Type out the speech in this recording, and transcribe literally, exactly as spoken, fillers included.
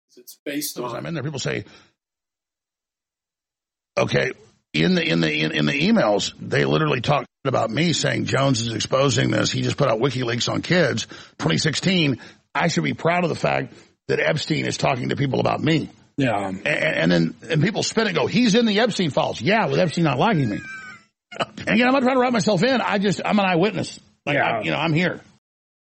It's based on. I'm in there. People say, okay, in the in the in, in the emails, they literally talk about me saying Jones is exposing this. He just put out WikiLeaks on kids. twenty sixteen. I should be proud of the fact that Epstein is talking to people about me. Yeah. And, and then and people spin it and go, he's in the Epstein files. Yeah, with Epstein not liking me. And again, I'm not trying to write myself in. I just, I'm an eyewitness. Like, yeah. I, you know, I'm here.